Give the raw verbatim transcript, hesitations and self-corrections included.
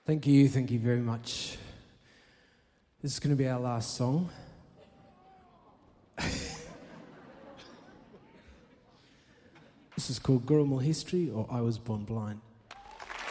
Thank you, thank you very much. This is going to be our last song. This is called Gurumul History, or I Was Born Blind.